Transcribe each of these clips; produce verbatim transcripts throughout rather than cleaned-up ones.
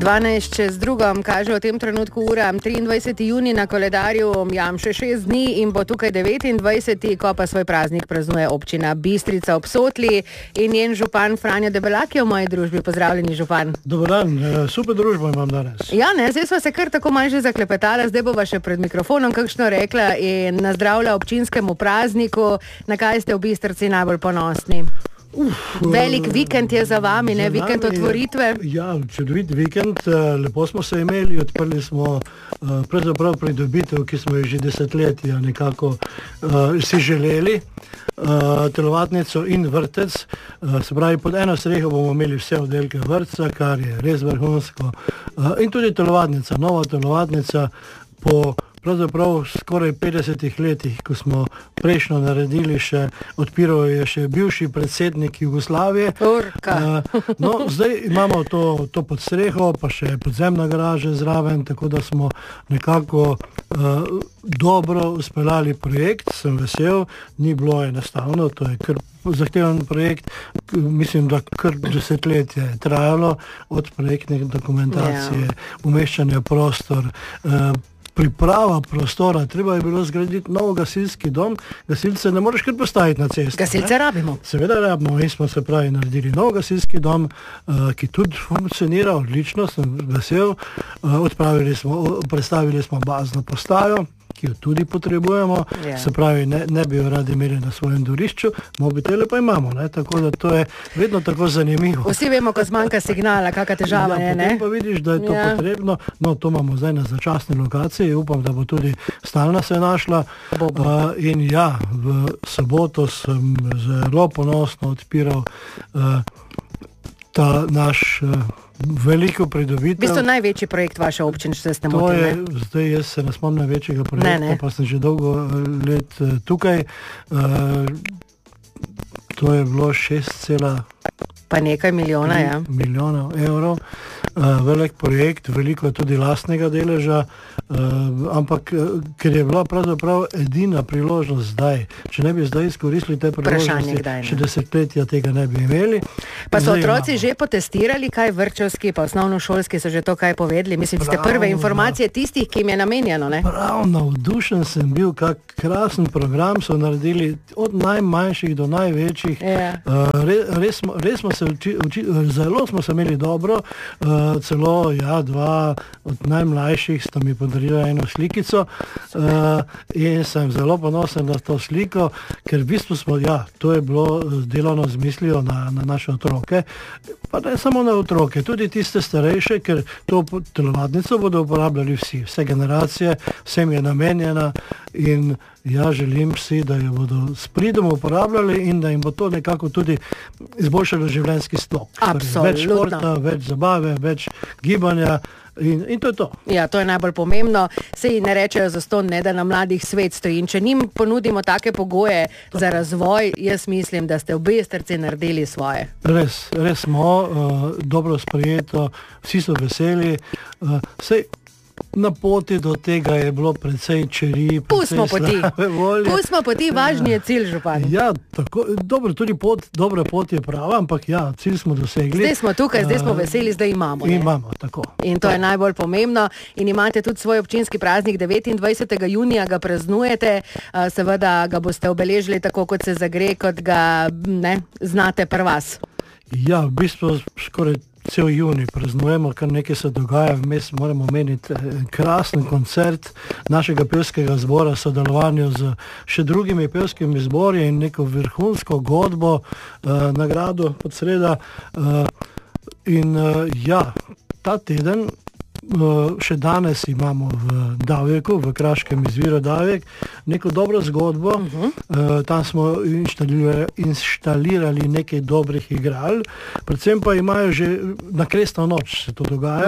dvanajst čez drugom kaže v tem trenutku ura triindvajseti junij na koledarju, jam še šest dni in bo tukaj devetindvajseti, ko pa svoj praznik praznuje občina Bistrica ob Sotli in njen župan Franjo Debelak je v moji družbi. Pozdravljeni, župan. Dobar dan, super družbo imam danes. Ja, ne, zdaj smo se kar tako malo že zaklepetala, zdaj bova še pred mikrofonom kakšno rekla in nazdravlja občinskemu prazniku. Na kaj ste v Bistrici najbolj ponosni? Uf, Velik vikend je za vami, ne? Za vikend otvoritve. Ja, čudovit vikend, lepo smo se imeli, odprli smo pravzaprav pridobitev, ki smo jo že desetletja nekako uh, si želeli, uh, telovadnico in vrtec, uh, se pravi pod eno streho bomo imeli vse oddelke vrtca, kar je res vrhunsko, uh, in tudi telovadnica, nova telovadnica po pravzaprav skoraj petdesetih letih, ko smo prejšnjo naredili še, odpiral je še bivši predsednik Jugoslavije. Urka. Uh, no, zdaj imamo to, to pod streho, pa še podzemna garaža zraven, tako da smo nekako uh, dobro uspeljali projekt, sem vesel, ni bilo enostavno, to je kar zahteven projekt, mislim, da kar desetletje je trajalo, od projektne dokumentacije, yeah. umeščanja prostor, uh, priprava prostora, treba je bilo zgraditi nov gasilski dom, gasilce ne moreš kar postaviti na cesto. Gasilce rabimo. Seveda rabimo in smo se pravi naredili nov gasilski dom, uh, ki tudi funkcionira odlično, sem vesel, uh, odpravili smo, predstavili smo bazno postajo, ki jo tudi potrebujemo, yeah. se pravi, ne, ne bi jo radi imeli na svojem dvorišču, mobitele pa imamo, ne? Tako da to je vedno tako zanimivo. Vsi vemo, ko zmanjka signala, kakšna težava je, ne? Potem pa vidiš, da je to yeah. potrebno, no, to imamo zdaj na začasni lokaciji, upam, da bo tudi stalna se našla, uh, in ja, v soboto sem zelo ponosno odpiral uh, ta naš uh, veliko pridobitev. V bistvu največji projekt vaše občine, če ste motili. To je, zdaj jaz se ne spomnim večjega projekta, ne, ne. pa sem že dolgo let tukaj. Uh, to je bilo šest cela pa nekaj milijona, ja. milijonov evrov. Uh, velik projekt, veliko tudi lastnega deleža, uh, ampak uh, ker je bila pravzaprav edina priložnost zdaj, če ne bi zdaj izkoristili te priložnosti, še desetletja tega ne bi imeli. Pa so otroci že potestirali, kaj vrtčevski, pa osnovnošolski so že to kaj povedali? Mislim, ste prve informacije tistih, ki jim je namenjeno, ne? Prav navdušen sem bil, kak krasen program so naredili od najmanjših do največjih. Ja. Uh, res, res, smo, res smo se uči, uči, zelo smo se imeli dobro, uh, celo, ja, dva od najmlajših sta mi podarila eno slikico uh, in sem zelo ponosen na to sliko, ker v bistvu smo, ja, to je bilo delano z mislijo na, na naše otroke, pa ne samo na otroke, tudi tiste starejše, ker to telovadnico bodo uporabljali vsi, vse generacije, vsem je namenjena in ja, želim si, da jo bodo s pridom uporabljali in da jim bo to nekako tudi izboljšalo življenjski slog. Absolutno. Več športa, več zabave, več gibanja in, in to je to. Ja, to je najbolj pomembno. Sej ne rečejo zastonj, ne, da na mladih svet stoji. In če njim ponudimo take pogoje to. Za razvoj, jaz mislim, da ste v Bistrici naredili svoje. Res, res smo, uh, dobro sprejeto, vsi so veseli. Uh, sej, na poti do tega je bilo precej čeri, Pustimo poti. Pustimo poti, važni je cilj, župan. Ja, tako, dobro, tudi pot, dobra pot je prava, ampak ja, cilj smo dosegli. Zdaj smo tukaj, zdaj smo veseli, zdaj imamo. Ne? Imamo, tako. In to je najbolj pomembno. In imate tudi svoj občinski praznik, devetindvajsetega junija ga praznujete, seveda ga boste obeležili tako, kot se zagre, kot ga ne, znate pri vas. Ja, v bistvu skoraj cel juni praznujemo, kar nekaj se dogaja, vmes moramo omeniti krasen koncert našega pevskega zbora v sodelovanju z še drugimi pevskimi zbori in neko vrhunsko godbo, eh, nagrado pod sreda. Eh, in eh, ja, ta teden še danes imamo v Davjeku, v kraškem izviru Davjek, neko dobro zgodbo. Uh-huh. Tam smo inštalirali, inštalirali nekaj dobrih igral, predvsem pa imajo že na Kresno noč se to dogaja,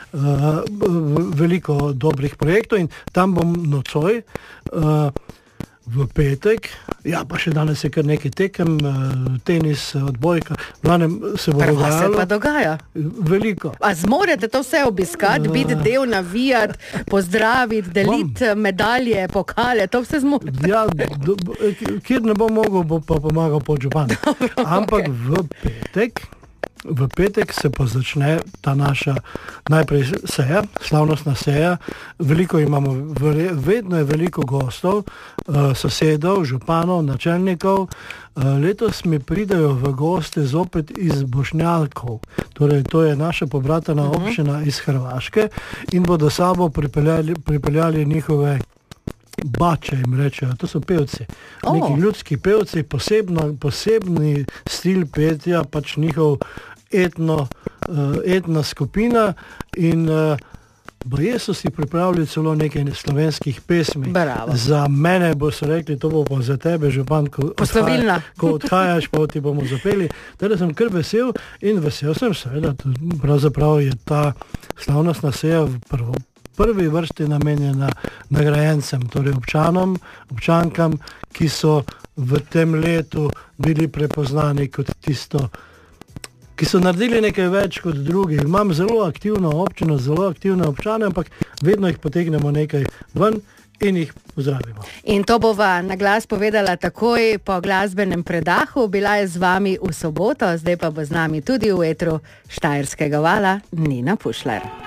uh-huh. veliko dobrih projektov in tam bom nocoj uh, v petek, ja, pa še danes je kar nekaj tekem, tenis, odbojka, vlanem se bo dogajalo. Prva se pa dogaja. Veliko. A zmorete to vse obiskati, biti del, navijati, pozdraviti, deliti medalje, pokale, to vse zmorete? Ja, do, kjer ne bom mogel, bo pa pomagal podžupan. Ampak okay. v petek V petek se pa začne ta naša najprej seja, slavnostna seja. Veliko imamo, vedno je veliko gostov, sosedov, županov, načelnikov. Letos mi pridajo v goste zopet iz Bošnjakov, torej to je naša pobratana uh-huh. občina iz Hrvaške in bodo sabo pripeljali, pripeljali njihove bače, jim rečejo, to so pevci, oh. neki ljudski pevci, posebno, posebni stil petja, pač njihov etno, uh, etna skupina in uh, baje so si pripravili celo nekaj slovenskih pesmi. Bravo. Za mene bo so rekli, to bo pa za tebe, župan, ko, odhaja, ko odhajaš, pa ti bomo zapeli. Teda sem kar vesel in vesel sem seveda, pravzaprav je ta slavnostna seja v prvo prvi vrsti namenjena nagrajencem, torej občanom, občankam, ki so v tem letu bili prepoznani kot tisto, ki so naredili nekaj več kot drugi. Imam zelo aktivno občino, zelo aktivne občane, ampak vedno jih potegnemo nekaj ven in jih pozdravimo. In to bova na glas povedala takoj po glasbenem predahu. Bila je z vami v soboto, zdaj pa bo z nami tudi v etru Štajerskega vala Nina Pušlar.